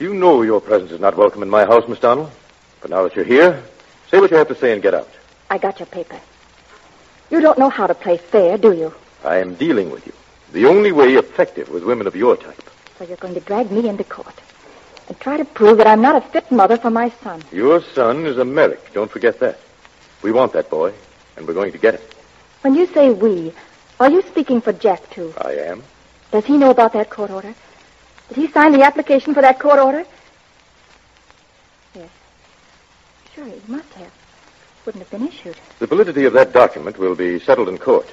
You know your presence is not welcome in my house, Miss Donald. But now that you're here, say what you have to say and get out. I got your paper. You don't know how to play fair, do you? I am dealing with you. The only way effective with women of your type. So you're going to drag me into court and try to prove that I'm not a fit mother for my son. Your son is a Merrick. Don't forget that. We want that boy, and we're going to get him. When you say we, are you speaking for Jack, too? I am. Does he know about that court order? Did he sign the application for that court order? Yes. Sure, he must have. Wouldn't have been issued. The validity of that document will be settled in court.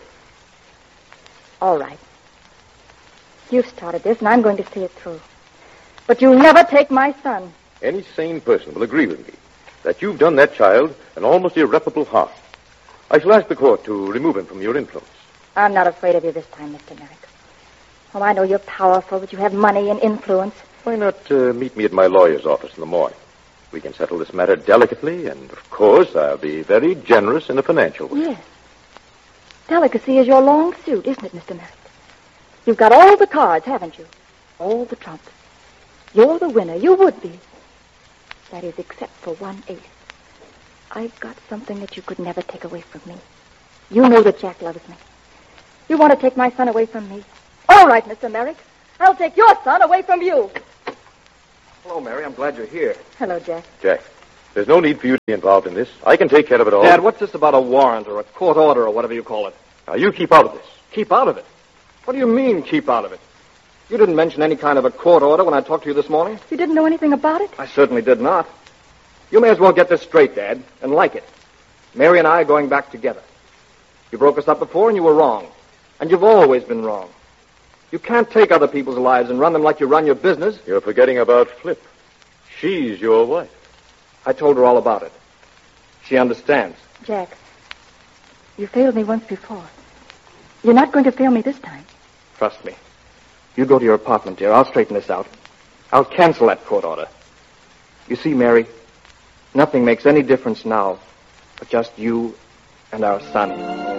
All right. You've started this, and I'm going to see it through. But you'll never take my son. Any sane person will agree with me that you've done that child an almost irreparable harm. I shall ask the court to remove him from your influence. I'm not afraid of you this time, Mr. Merrick. Oh, I know you're powerful, that you have money and influence. Why not meet me at my lawyer's office in the morning? We can settle this matter delicately, and, of course, I'll be very generous in a financial way. Yes. Delicacy is your long suit, isn't it, Mr. Merrick? You've got all the cards, haven't you? All the trumps. You're the winner. You would be. That is, except for one ace. I've got something that you could never take away from me. You know that Jack loves me. You want to take my son away from me? All right, Mr. Merrick. I'll take your son away from you. Hello, Mary. I'm glad you're here. Hello, Jack. Jack, there's no need for you to be involved in this. I can take care of it all. Dad, what's this about a warrant or a court order or whatever you call it? Now, you keep out of this. Keep out of it? What do you mean, keep out of it? You didn't mention any kind of a court order when I talked to you this morning? You didn't know anything about it? I certainly did not. You may as well get this straight, Dad, and like it. Mary and I are going back together. You broke us up before and you were wrong. And you've always been wrong. You can't take other people's lives and run them like you run your business. You're forgetting about Flip. She's your wife. I told her all about it. She understands. Jack, you failed me once before. You're not going to fail me this time. Trust me. You go to your apartment, dear. I'll straighten this out. I'll cancel that court order. You see, Mary, nothing makes any difference now but just you and our son.